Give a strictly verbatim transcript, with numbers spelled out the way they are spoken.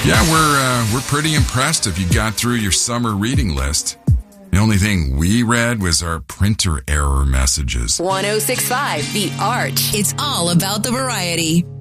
Yeah, we're uh, we're pretty impressed if you got through your summer reading list. The only thing we read was our printer error messages. one oh six point five The Arch. It's all about the variety.